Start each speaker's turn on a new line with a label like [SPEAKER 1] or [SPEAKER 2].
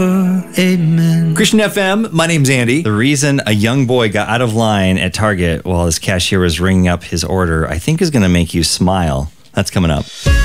[SPEAKER 1] Amen.
[SPEAKER 2] Christian FM, my name's Andy. The reason a young boy got out of line at Target while his cashier was ringing up his order, I think is going to make you smile. That's coming up.